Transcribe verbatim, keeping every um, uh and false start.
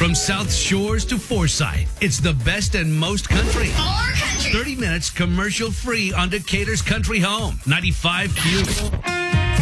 From South Shores to Forsyth, it's the best and most country. More country. thirty minutes commercial free on Decatur's Country Home. ninety-five Q.